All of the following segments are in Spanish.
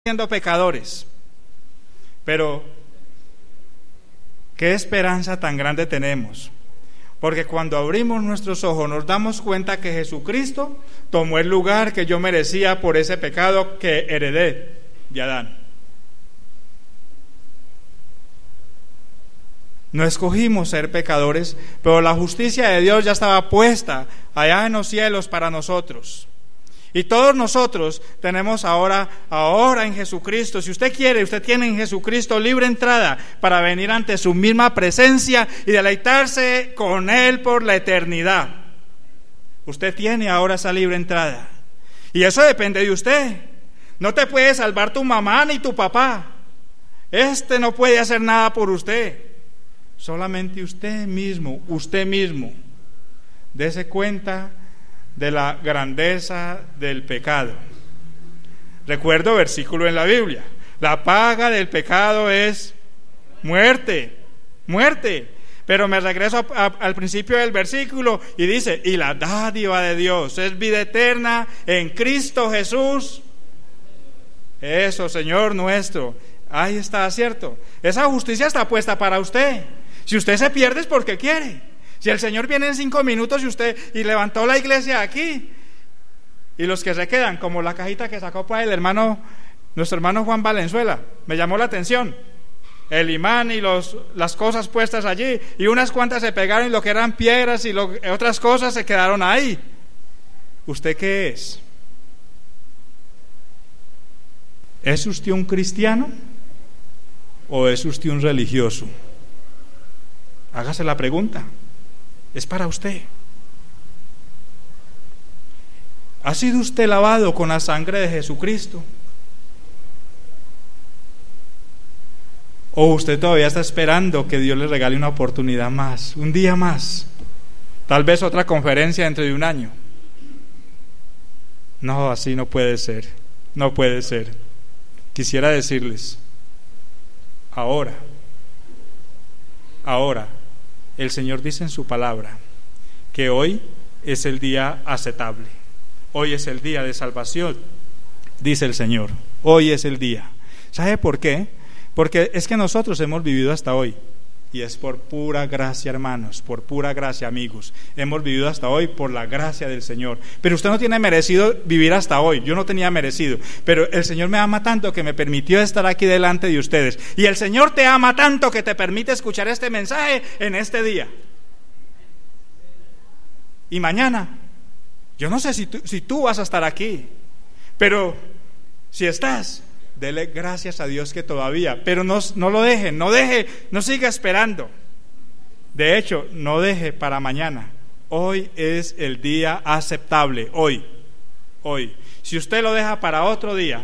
siendo pecadores, pero qué esperanza tan grande tenemos, porque cuando abrimos nuestros ojos nos damos cuenta que Jesucristo tomó el lugar que yo merecía por ese pecado que heredé de Adán. No escogimos ser pecadores, pero la justicia de Dios ya estaba puesta allá en los cielos para nosotros. Y todos nosotros tenemos ahora en Jesucristo. Si usted quiere, usted tiene en Jesucristo libre entrada para venir ante su misma presencia y deleitarse con Él por la eternidad. Usted tiene ahora esa libre entrada. Y eso depende de usted. No te puede salvar tu mamá ni tu papá. No puede hacer nada por usted. Solamente usted mismo. Dese cuenta de la grandeza del pecado. Recuerdo versículo en la Biblia: la paga del pecado es muerte. Pero me regreso al principio del versículo y dice: y la dádiva de Dios es vida eterna en Cristo Jesús. Eso, Señor nuestro. Ahí está, ¿cierto? Esa justicia está puesta para usted. Si usted se pierde es porque quiere. Si el Señor viene en 5 minutos y levantó la iglesia aquí, y los que se quedan, como la cajita que sacó para nuestro hermano Juan Valenzuela, me llamó la atención, el imán y las cosas puestas allí, y unas cuantas se pegaron, y lo que eran piedras y otras cosas se quedaron ahí. ¿Usted qué es? ¿Es usted un cristiano o es usted un religioso? Hágase la pregunta. Es para usted. ¿Ha sido usted lavado con la sangre de Jesucristo? ¿O usted todavía está esperando que Dios le regale una oportunidad más, un día más? Tal vez otra conferencia dentro de un año. No, así no puede ser. No puede ser. Quisiera decirles, ahora, el Señor dice en su palabra que hoy es el día aceptable. Hoy es el día de salvación, dice el Señor. Hoy es el día. ¿Sabe por qué? Porque es que nosotros hemos vivido hasta hoy. Y es por pura gracia, hermanos, por pura gracia, amigos. Hemos vivido hasta hoy por la gracia del Señor. Pero usted no tiene merecido vivir hasta hoy. Yo no tenía merecido. Pero el Señor me ama tanto que me permitió estar aquí delante de ustedes. Y el Señor te ama tanto que te permite escuchar este mensaje en este día. Y mañana, yo no sé si tú vas a estar aquí, pero si estás, dele gracias a Dios que todavía, pero no lo deje, no siga esperando. De hecho, no deje para mañana. Hoy es el día aceptable, hoy. Si usted lo deja para otro día,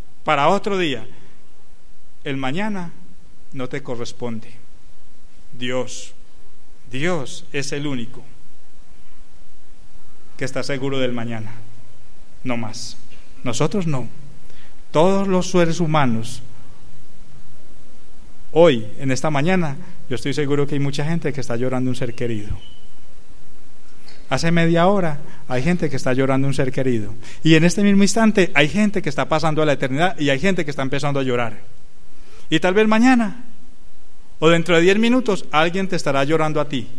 el mañana no te corresponde. Dios es el único que está seguro del mañana, no más. Nosotros no. Todos los seres humanos, hoy, en esta mañana, yo estoy seguro que hay mucha gente que está llorando un ser querido. Hace media hora hay gente que está llorando un ser querido. Y en este mismo instante hay gente que está pasando a la eternidad y hay gente que está empezando a llorar. Y tal vez mañana, o dentro de 10 minutos, alguien te estará llorando a ti.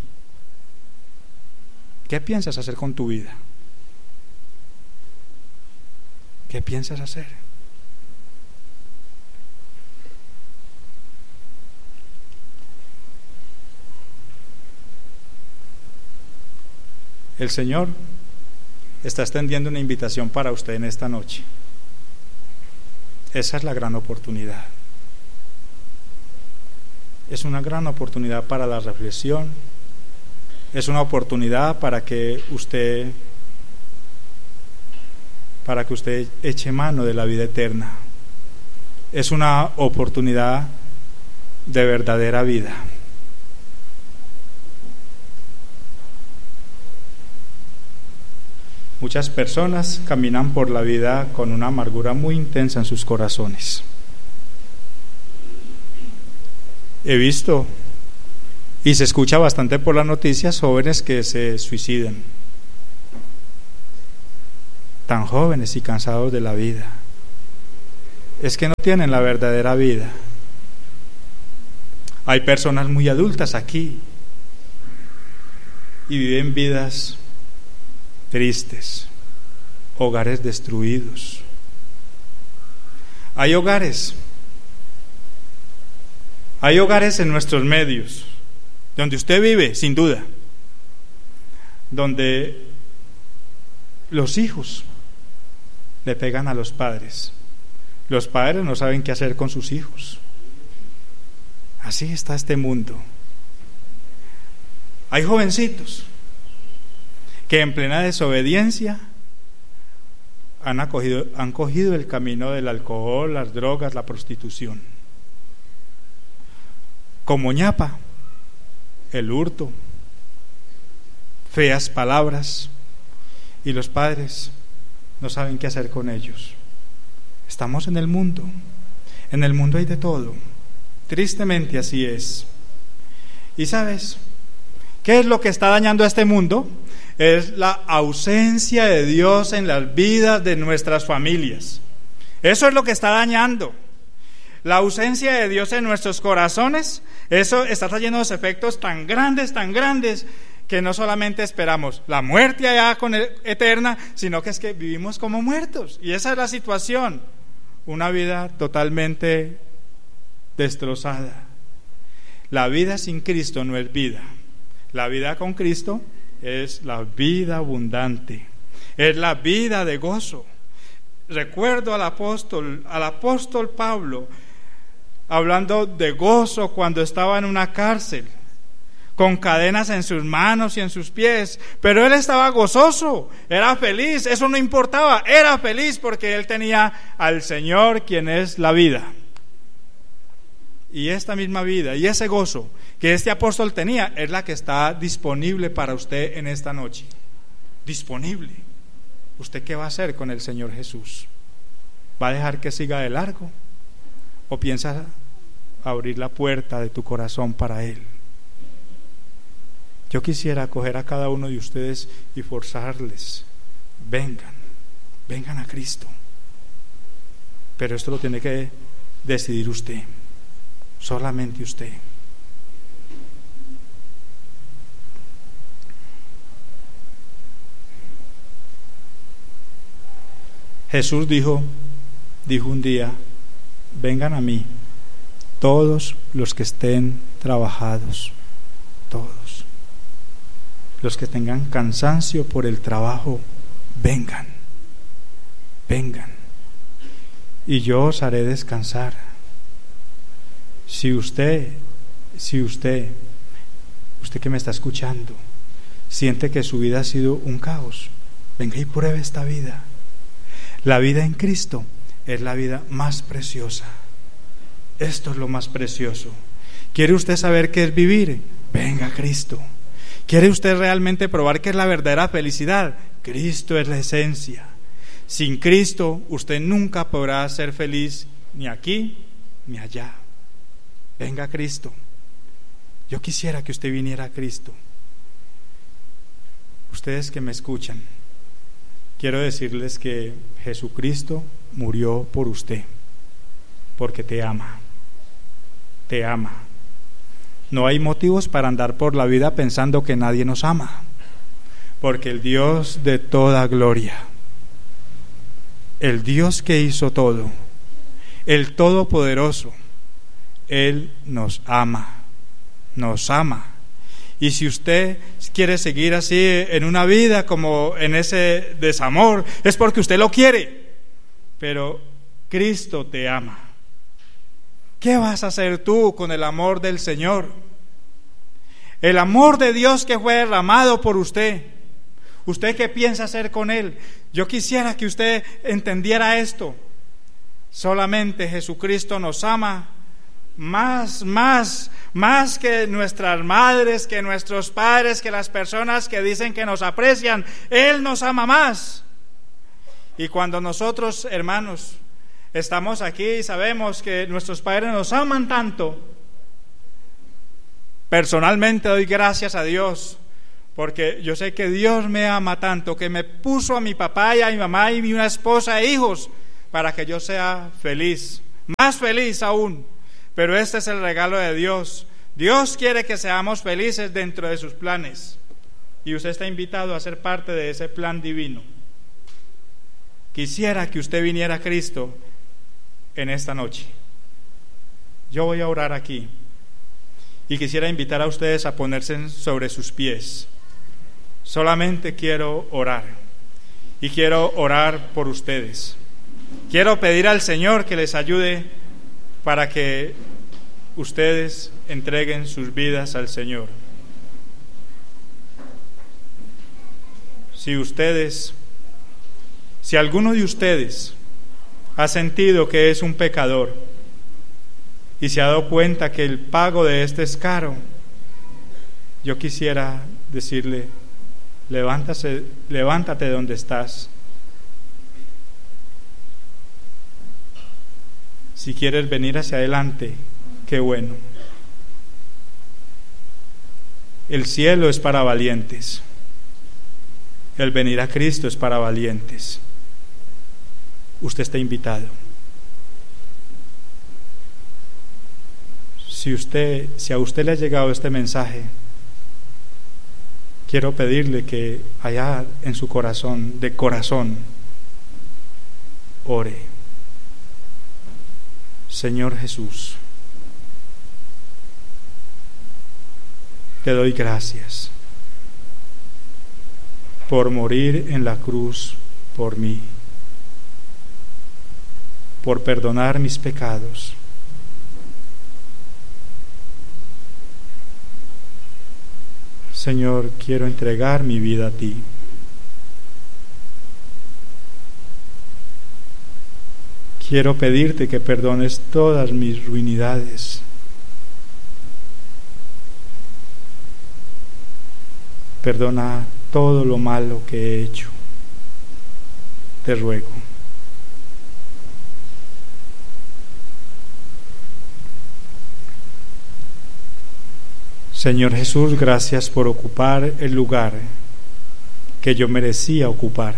¿Qué piensas hacer con tu vida? ¿Qué piensas hacer? El Señor está extendiendo una invitación para usted en esta noche. Esa es la gran oportunidad. Es una gran oportunidad para la reflexión. Es una oportunidad para que usted eche mano de la vida eterna. Es una oportunidad de verdadera vida. Muchas personas caminan por la vida con una amargura muy intensa en sus corazones. He visto y se escucha bastante por las noticias jóvenes que se suicidan. Tan jóvenes y cansados de la vida. es que no tienen la verdadera vida. Hay personas muy adultas aquí y viven vidas tristes, hogares destruidos. Hay hogares en nuestros medios, donde usted vive, sin duda, donde los hijos le pegan a los padres no saben qué hacer con sus hijos. Así está este mundo. Hay jovencitos que en plena desobediencia han cogido el camino del alcohol, las drogas, la prostitución. Como ñapa, el hurto, feas palabras, y los padres no saben qué hacer con ellos. Estamos en el mundo hay de todo, tristemente así es. ¿Y sabes qué es lo que está dañando a este mundo? Es la ausencia de Dios en las vidas de nuestras familias. Eso es lo que está dañando. La ausencia de Dios en nuestros corazones, eso está trayendo los efectos tan grandes, que no solamente esperamos la muerte allá eterna, sino que es que vivimos como muertos. Y esa es la situación. Una vida totalmente destrozada. La vida sin Cristo no es vida. La vida con Cristo es la vida abundante. Es la vida de gozo. Recuerdo al apóstol Pablo hablando de gozo cuando estaba en una cárcel, con cadenas en sus manos y en sus pies, pero él estaba gozoso, era feliz, eso no importaba, era feliz porque él tenía al Señor, quien es la vida. Y esta misma vida y ese gozo que este apóstol tenía es la que está disponible para usted en esta noche. Disponible. ¿Usted qué va a hacer con el Señor Jesús? ¿Va a dejar que siga de largo? ¿O piensa abrir la puerta de tu corazón para Él? Yo quisiera acoger a cada uno de ustedes y forzarles. Vengan a Cristo. Pero esto lo tiene que decidir usted. Solamente usted. Jesús dijo un día: vengan a mí todos los que estén trabajados, todos los que tengan cansancio por el trabajo, vengan, y yo os haré descansar. Si usted que me está escuchando, siente que su vida ha sido un caos, venga y pruebe esta vida. La vida en Cristo es la vida más preciosa. Esto es lo más precioso. ¿Quiere usted saber qué es vivir? Venga a Cristo. ¿Quiere usted realmente probar qué es la verdadera felicidad? Cristo es la esencia. Sin Cristo usted nunca podrá ser feliz, ni aquí ni allá. Venga a Cristo. Yo quisiera que usted viniera a Cristo. Ustedes que me escuchan, quiero decirles que Jesucristo murió por usted, porque te ama. Te ama. No hay motivos para andar por la vida pensando que nadie nos ama, porque el Dios de toda gloria, el Dios que hizo todo, el Todopoderoso, Él nos ama. Y si usted quiere seguir así en una vida como en ese desamor, es porque usted lo quiere, pero Cristo te ama. ¿Qué vas a hacer tú con el amor del Señor? El amor de Dios que fue derramado por usted. ¿Usted qué piensa hacer con Él? Yo quisiera que usted entendiera esto. Solamente Jesucristo nos ama más que nuestras madres, que nuestros padres, que las personas que dicen que nos aprecian. Él nos ama más. Y cuando nosotros, hermanos, estamos aquí y sabemos que nuestros padres nos aman tanto, personalmente doy gracias a Dios, porque yo sé que Dios me ama tanto, que me puso a mi papá y a mi mamá y una esposa e hijos para que yo sea feliz, más feliz aún. Pero este es el regalo de Dios. Dios quiere que seamos felices dentro de sus planes. Y usted está invitado a ser parte de ese plan divino. Quisiera que usted viniera a Cristo en esta noche. Yo voy a orar aquí. Y quisiera invitar a ustedes a ponerse sobre sus pies. Solamente quiero orar. Y quiero orar por ustedes. Quiero pedir al Señor que les ayude para que ustedes entreguen sus vidas al Señor. Si alguno de ustedes ha sentido que es un pecador y se ha dado cuenta que el pago de este es caro, yo quisiera decirle: levántate de donde estás. Si quieres venir hacia adelante, qué bueno. El cielo es para valientes. El venir a Cristo es para valientes. Usted está invitado. Si a usted le ha llegado este mensaje, quiero pedirle que allá en su corazón, de corazón, ore. Señor Jesús, te doy gracias por morir en la cruz por mí, por perdonar mis pecados. Señor, quiero entregar mi vida a ti. Quiero pedirte que perdones todas mis ruinidades. Perdona todo lo malo que he hecho. Te ruego. Señor Jesús, gracias por ocupar el lugar que yo merecía ocupar.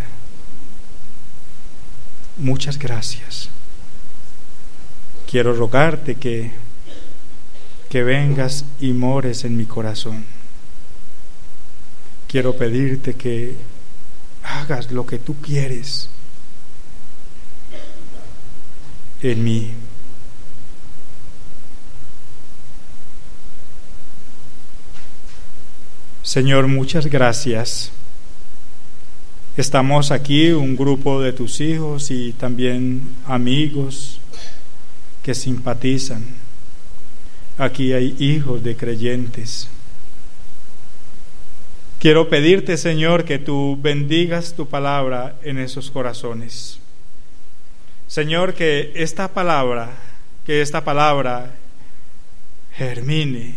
Muchas gracias. Quiero rogarte que vengas y mores en mi corazón. Quiero pedirte que hagas lo que tú quieres en mí. Señor, muchas gracias. Estamos aquí, un grupo de tus hijos y también amigos que simpatizan. Aquí hay hijos de creyentes. Quiero pedirte, Señor, que tú bendigas tu palabra en esos corazones. Señor, que esta palabra germine,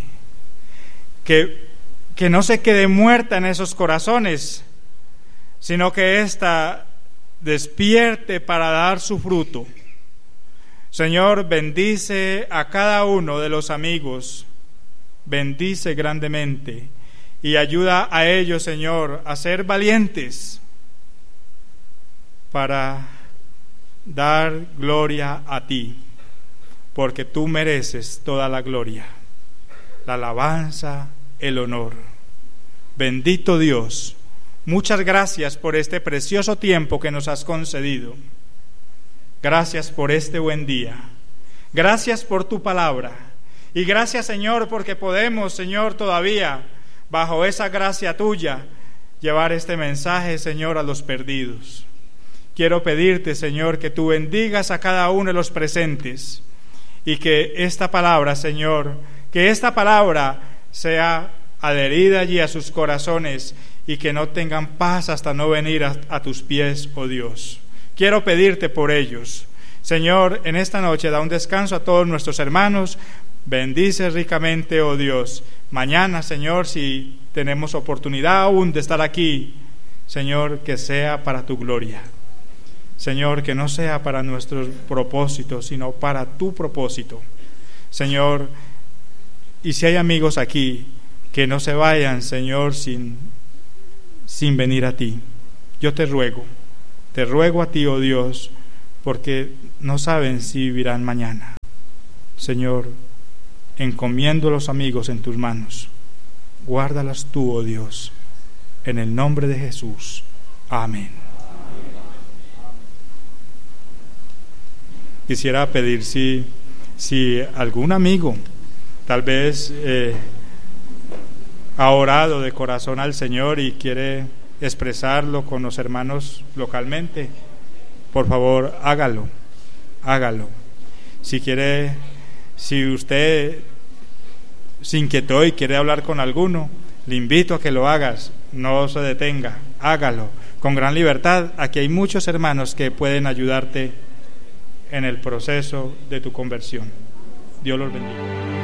que no se quede muerta en esos corazones, sino que ésta despierte para dar su fruto. Señor, bendice a cada uno de los amigos, bendice grandemente y ayuda a ellos, Señor, a ser valientes para dar gloria a ti, porque tú mereces toda la gloria, la alabanza, el honor. Bendito Dios, muchas gracias por este precioso tiempo que nos has concedido. Gracias por este buen día. Gracias por tu palabra. Y gracias, Señor, porque podemos, Señor, todavía, bajo esa gracia tuya, llevar este mensaje, Señor, a los perdidos. Quiero pedirte, Señor, que tú bendigas a cada uno de los presentes y que esta palabra, Señor, que esta palabra sea adherida allí a sus corazones y que no tengan paz hasta no venir a tus pies, oh Dios. Quiero pedirte por ellos. Señor, en esta noche da un descanso a todos nuestros hermanos. Bendice ricamente, oh Dios. Mañana, Señor, si tenemos oportunidad aún de estar aquí, Señor, que sea para tu gloria. Señor, que no sea para nuestros propósitos, sino para tu propósito. Señor, y si hay amigos aquí, que no se vayan, Señor, sin venir a ti. Yo te ruego a ti, oh Dios, porque no saben si vivirán mañana. Señor, encomiendo a los amigos en tus manos. Guárdalas tú, oh Dios, en el nombre de Jesús. Amén. Quisiera pedir si algún amigo tal vez ha orado de corazón al Señor y quiere expresarlo con los hermanos localmente, por favor hágalo. Si usted se inquietó y quiere hablar con alguno, le invito a que lo hagas, no se detenga, hágalo con gran libertad. Aquí hay muchos hermanos que pueden ayudarte en el proceso de tu conversión. Dios los bendiga.